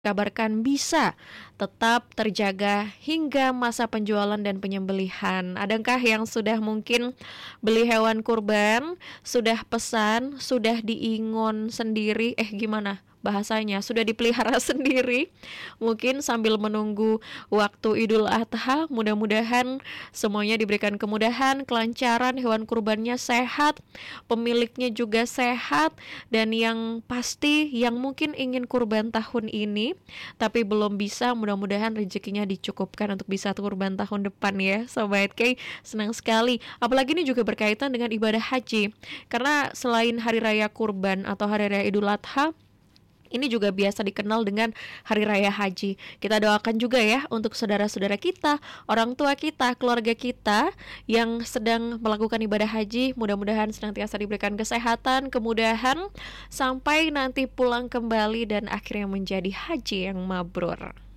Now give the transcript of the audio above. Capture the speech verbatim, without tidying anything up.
kabarkan bisa tetap terjaga hingga masa penjualan dan penyembelihan. Adakah yang sudah mungkin beli hewan kurban, sudah pesan, sudah diingon sendiri, eh gimana bahasanya, sudah dipelihara sendiri, mungkin sambil menunggu waktu Idul Adha. Mudah-mudahan semuanya diberikan kemudahan, kelancaran, hewan kurbannya sehat, pemiliknya juga sehat, dan yang pasti yang mungkin ingin kurban tahun ini tapi belum bisa, mudah-mudahan rezekinya dicukupkan untuk bisa kurban tahun depan ya Sobat K. Senang sekali, apalagi ini juga berkaitan dengan ibadah haji, karena selain hari raya kurban atau hari raya Idul Adha, ini juga biasa dikenal dengan Hari Raya Haji. Kita doakan juga ya untuk saudara-saudara kita, orang tua kita, keluarga kita yang sedang melakukan ibadah haji. Mudah-mudahan senantiasa diberikan kesehatan, kemudahan, sampai nanti pulang kembali dan akhirnya menjadi haji yang mabrur.